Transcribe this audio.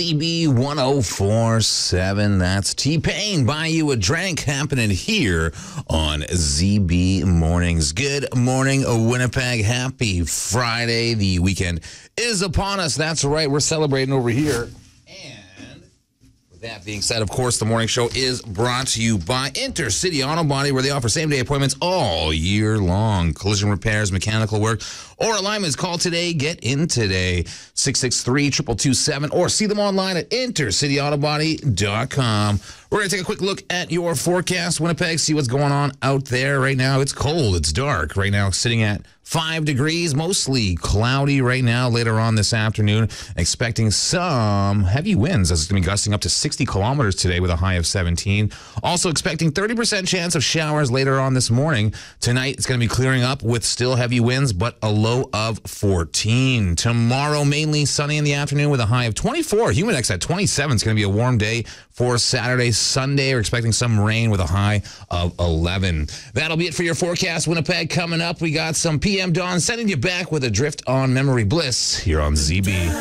ZB 1047. That's T-Pain Buy You a Drink happening here on ZB Mornings. Good morning, Winnipeg. Happy Friday. The weekend is upon us. That's right. We're celebrating over here. And with that being said, of course, the morning show is brought to you by Intercity Auto Body, where they offer same-day appointments all year long. Collision repairs, mechanical work, or alignments. Call today. Get in today. 663-2227. Or see them online at intercityautobody.com. We're going to take a quick look at your forecast, Winnipeg, see what's going on out there right now. It's cold. It's dark right now, sitting at 5 degrees, mostly cloudy right now. Later on this afternoon, expecting some heavy winds as it's going to be gusting up to 60 kilometers today with a high of 17. Also expecting 30% chance of showers later on this morning. Tonight, it's going to be clearing up with still heavy winds, but a low of 14. Tomorrow, mainly sunny in the afternoon with a high of 24. Humidex at 27. It's going to be a warm day for Saturday. Sunday, we're expecting some rain with a high of 11. That'll be it for your forecast, Winnipeg. Coming up, we got some PM Dawn sending you back with a drift on memory bliss here on ZB.